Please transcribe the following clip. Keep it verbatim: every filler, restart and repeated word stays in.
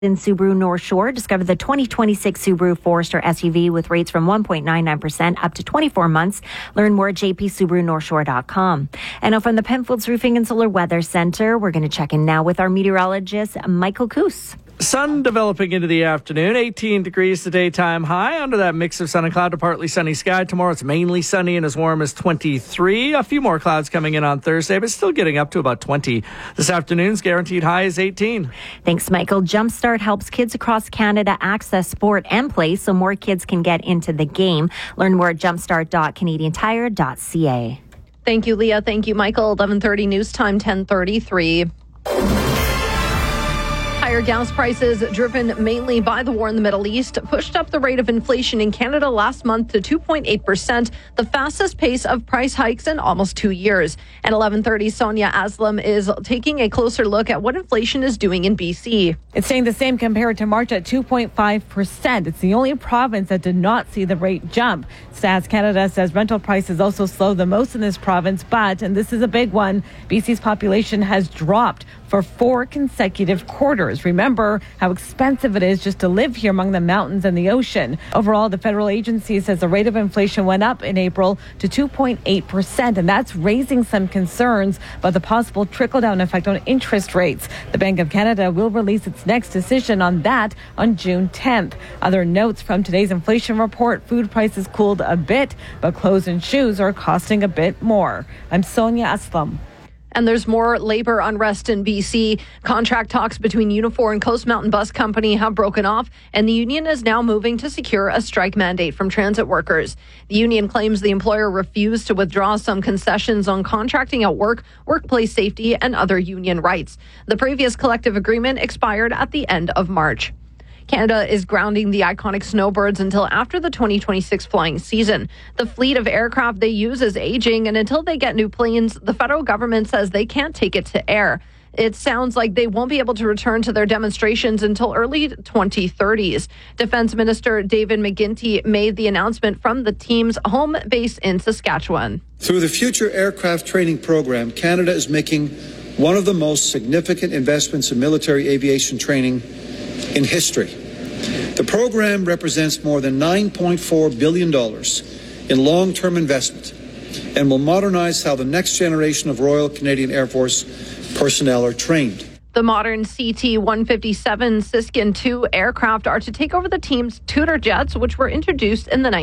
In Subaru North Shore, discover the twenty twenty-six Subaru Forester S U V with rates from one point nine nine percent up to twenty-four months. Learn more at j p subaru north shore dot com. And now from the Penfolds Roofing and Solar Weather Center, we're going to check in now with our meteorologist, Michael Coos. Sun developing into the afternoon, eighteen degrees the daytime high. Under that mix of sun and cloud to partly sunny sky. Tomorrow it's mainly sunny and as warm as twenty-three. A few more clouds coming in on Thursday, but still getting up to about twenty. This afternoon's guaranteed high is eighteen. Thanks, Michael. Jumpstart helps kids across Canada access sport and play so more kids can get into the game. Learn more at jumpstart dot canadian tire dot c a. Thank you, Leah. Thank you, Michael. eleven thirty news time, ten thirty-three. Higher gas prices, driven mainly by the war in the Middle East, pushed up the rate of inflation in Canada last month to two point eight percent, the fastest pace of price hikes in almost two years. At eleven thirty, Sonia Aslam is taking a closer look at what inflation is doing in B C. It's staying the same compared to March at two point five percent. It's the only province that did not see the rate jump. Stats Canada says rental prices also slow the most in this province, but, and this is a big one, B C's population has dropped for four consecutive quarters. Remember how expensive it is just to live here among the mountains and the ocean. Overall, the federal agency says the rate of inflation went up in April to two point eight percent, and that's raising some concerns about the possible trickle-down effect on interest rates. The Bank of Canada will release its next decision on that on June tenth. Other notes from today's inflation report: food prices cooled a bit, but clothes and shoes are costing a bit more. I'm Sonia Aslam. And there's more labor unrest in B C. Contract talks between Unifor and Coast Mountain Bus Company have broken off, and the union is now moving to secure a strike mandate from transit workers. The union claims the employer refused to withdraw some concessions on contracting out work, workplace safety, and other union rights. The previous collective agreement expired at the end of March. Canada is grounding the iconic snowbirds until after the twenty twenty-six flying season. The fleet of aircraft they use is aging, and until they get new planes, the federal government says they can't take it to air. It sounds like they won't be able to return to their demonstrations until early twenty thirties. Defense Minister David McGuinty made the announcement from the team's home base in Saskatchewan. Through the Future Aircraft Training Program, Canada is making one of the most significant investments in military aviation training in history. The program represents more than nine point four billion dollars in long-term investment and will modernize how the next generation of Royal Canadian Air Force personnel are trained. The modern C T one fifty-seven Siskin two aircraft are to take over the team's Tudor jets, which were introduced in the